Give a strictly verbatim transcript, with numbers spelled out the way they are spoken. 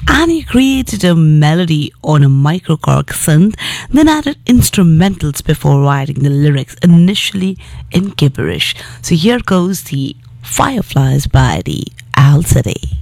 and he created a melody on a microKORG synth, then added instrumentals before writing the lyrics, initially in gibberish. So here goes the Fireflies by the Al City.